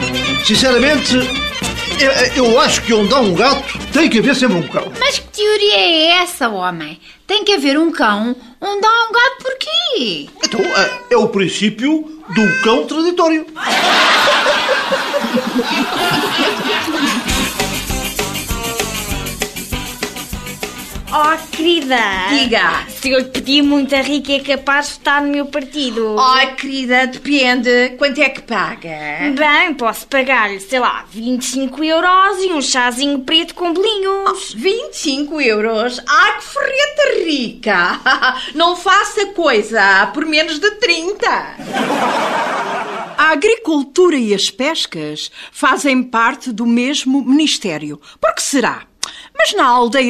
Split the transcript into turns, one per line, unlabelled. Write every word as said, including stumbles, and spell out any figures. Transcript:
Sinceramente, eu, eu acho que onde há um gato tem que haver sempre um cão.
Mas que teoria é essa, homem? Tem que haver um cão onde há um gato porquê?
Então, é, é o princípio do cão traditório.
Oh, querida.
Diga.
Se eu lhe pedir muito a Rica, é capaz de estar no meu partido.
Oh, querida, depende. Quanto é que paga?
Bem, posso pagar-lhe, sei lá, vinte e cinco euros e um chazinho preto com bolinhos.
Oh, vinte e cinco euros? Ah, que ferreta rica. Não faça coisa por menos de trinta.
A agricultura e as pescas fazem parte do mesmo ministério. Por que será? Mas na aldeia